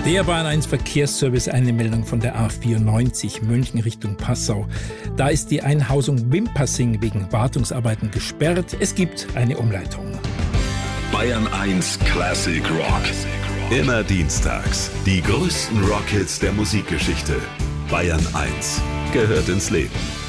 Der Bahn 1 Verkehrsservice, eine Meldung von der A94 München Richtung Passau. Da ist die Einhausung Wimpassing wegen Wartungsarbeiten gesperrt. Es gibt eine Umleitung. Bayern 1 Classic Rock. Immer dienstags. Die größten Rockhits der Musikgeschichte. Bayern 1 gehört ins Leben.